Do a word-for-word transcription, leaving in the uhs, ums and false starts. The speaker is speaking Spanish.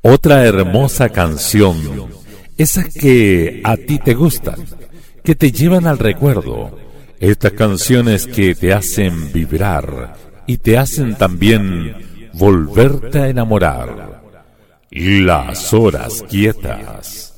Otra hermosa canción, esas que a ti te gustan, que te llevan al recuerdo, estas canciones que te hacen vibrar y te hacen también volverte a enamorar. Las horas quietas.